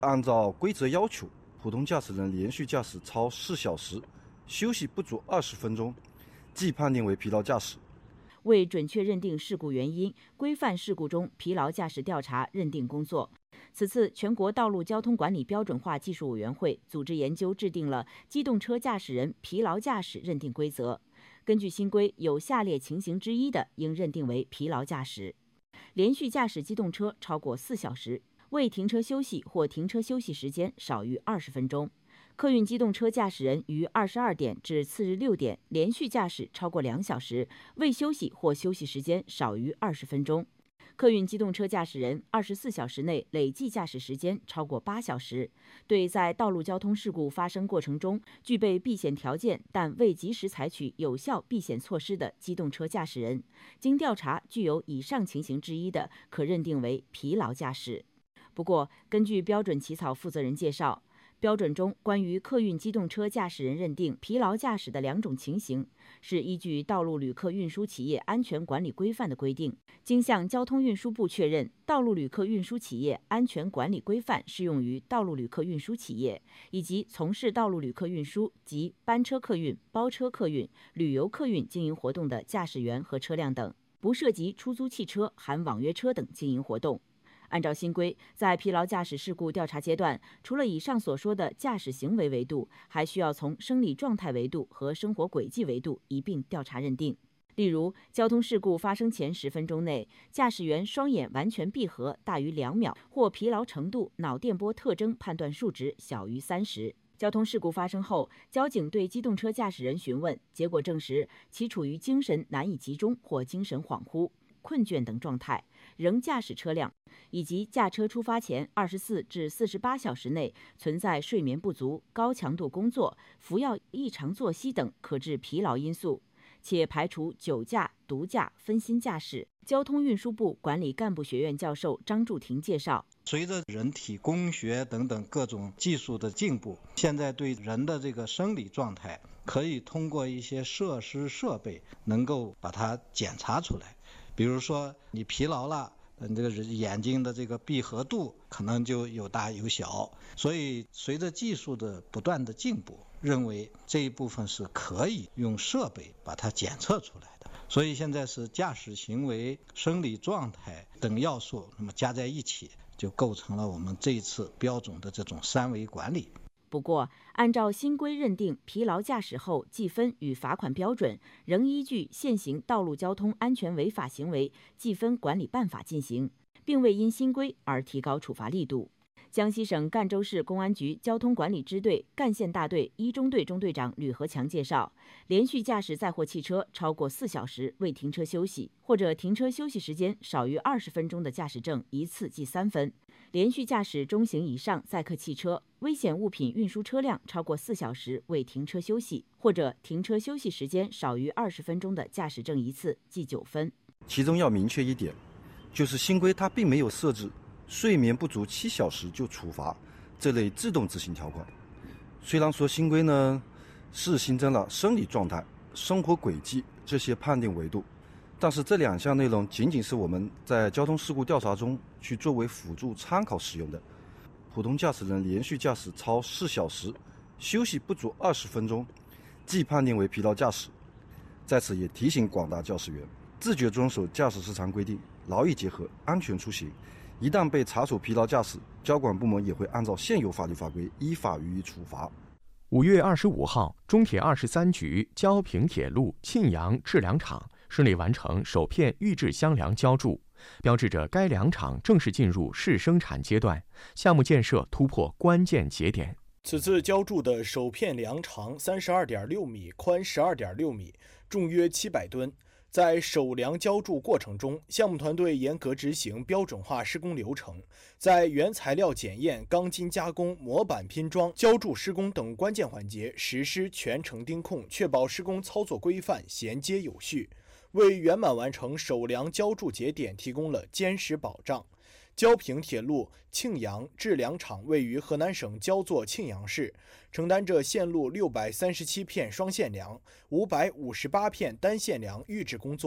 按照规则要求，普通驾驶人连续驾驶超4小时，休息不足20分钟，即判定为疲劳驾驶。 为准确认定事故原因，规范事故中疲劳驾驶调查认定工作。此次全国道路交通管理标准化技术委员会组织研究制定了机动车驾驶人疲劳驾驶认定规则。根据新规，有下列情形之一的，应认定为疲劳驾驶：连续驾驶机动车超过4小时，未停车休息或停车休息时间少于20分钟；客运机动车驾驶人于22点至次日6点连续驾驶超过2小时，未休息或休息时间少于20分钟；客运机动车驾驶人24小时内累计驾驶时间超过8小时，对在道路交通事故发生过程中具备避险条件但未及时采取有效避险措施的机动车驾驶人，经调查具有以上情形之一的，可认定为疲劳驾驶。不过，根据标准起草负责人介绍，标准中关于客运机动车驾驶人认定疲劳驾驶的2种情形，是依据《道路旅客运输企业安全管理规范》的规定，经向交通运输部确认，《道路旅客运输企业安全管理规范》适用于道路旅客运输企业以及从事道路旅客运输及班车客运、包车客运、旅游客运经营活动的驾驶员和车辆等，不涉及出租汽车、含网约车等经营活动。按照新规，在疲劳驾驶事故调查阶段，除了以上所说的驾驶行为维度，还需要从生理状态维度和生活轨迹维度一并调查认定。例如，交通事故发生前10分钟内，驾驶员双眼完全闭合大于2秒，或疲劳程度脑电波特征判断数值小于30。交通事故发生后，交警对机动车驾驶人询问，结果证实其处于精神难以集中或精神恍惚、困倦等状态，仍驾驶车辆，以及驾车出发前24至48小时内存在睡眠不足、高强度工作、服药异常作息等可致疲劳因素，且排除酒驾、毒驾、分心驾驶。交通运输部管理干部学院教授张柱廷介绍， 随着人体工学等等各种技术的进步，现在对人的这个生理状态可以通过一些设施设备能够把它检查出来。比如说你疲劳了，你这个眼睛的这个闭合度可能就有大有小，所以随着技术的不断的进步，认为这一部分是可以用设备把它检测出来的。所以现在是驾驶行为、生理状态等要素，那么加在一起，就构成了我们这一次标准的这种3维管理。 不过，按照新规认定疲劳驾驶后记分与罚款标准，仍依据现行《道路交通安全违法行为记分管理办法》进行，并未因新规而提高处罚力度。江西省赣州市公安局交通管理支队赣县大队1中队中队长吕和强介绍，连续驾驶载货汽车超过4小时未停车休息，或者停车休息时间少于20分钟的驾驶证一次记3分；连续驾驶中型以上载客汽车、危险物品运输车辆超过4小时未停车休息，或者停车休息时间少于20分钟的驾驶证一次记9分。 其中要明确一点，就是新规它并没有设置睡眠不足7小时就处罚这类自动执行条款。虽然说新规呢是新增了生理状态、生活轨迹这些判定维度，但是这2项内容仅仅是我们在交通事故调查中去作为辅助参考使用的。普通驾驶人连续驾驶超4小时，休息不足20分钟，即判定为疲劳驾驶。在此也提醒广大驾驶员，自觉遵守驾驶时长规定，劳逸结合，安全出行。一旦被查处疲劳驾驶，交管部门也会按照现有法律法规依法予以处罚。 5月25号，中铁23局焦平铁路庆阳制梁厂顺利完成首片预制箱梁浇筑，标志着该梁厂正式进入试生产阶段，项目建设突破关键节点。 此次浇筑的首片梁长32.6米，宽12.6米，重约700吨。在首梁浇筑过程中，项目团队严格执行标准化施工流程，在原材料检验、钢筋加工、模板拼装、浇筑施工等关键环节实施全程盯控，确保施工操作规范、衔接有序，为圆满完成首梁浇筑节点提供了坚实保障。焦平铁路庆阳制梁厂位于河南省焦作庆阳市，承担着线路637片双线梁、558片单线梁预制工作，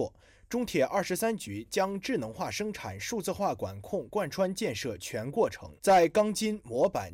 中铁23局将智能化生产、数字化管控贯穿建设全过程，在钢筋、模板、